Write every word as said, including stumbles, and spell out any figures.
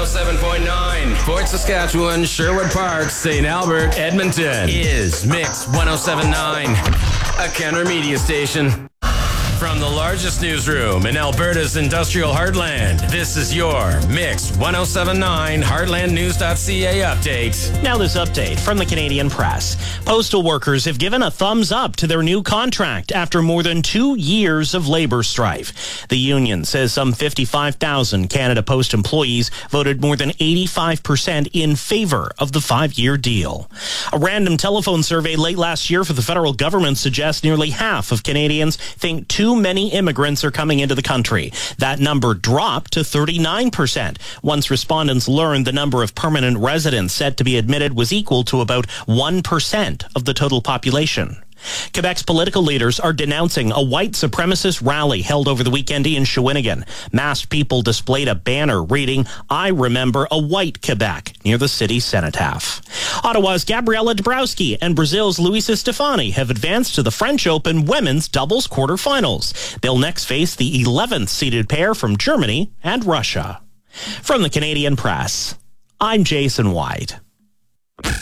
oh seven point nine. Fort Saskatchewan, Sherwood Park, Saint Albert, Edmonton is Mix one oh seven point nine, a Kenner media station. From the largest newsroom in Alberta's industrial heartland, this is your Mix one oh seven point nine Heartland News dot C A update. Now this update from the Canadian Press. Postal workers have given a thumbs up to their new contract after more than two years of labor strife. The union says some fifty-five thousand Canada Post employees voted more than eighty-five percent in favor of the five-year deal. A random telephone survey late last year for the federal government suggests nearly half of Canadians think too many immigrants are coming into the country. That number dropped to thirty-nine percent once respondents learned the number of permanent residents set to be admitted was equal to about one percent of the total population. Quebec's political leaders are denouncing a white supremacist rally held over the weekend in Shawinigan. Masked people displayed a banner reading, "I remember a white Quebec," near the city cenotaph. Ottawa's Gabriela Dabrowski and Brazil's Luisa Stefani have advanced to the French Open women's doubles quarterfinals. They'll next face the eleventh seeded pair from Germany and Russia. From the Canadian Press, I'm Jason White.